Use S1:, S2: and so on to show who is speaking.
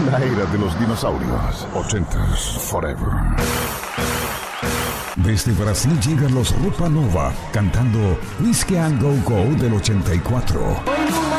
S1: La era de los dinosaurios. 80s Forever.
S2: Desde Brasil llegan los Rupa Nova cantando Whiskey and Go Go del 84.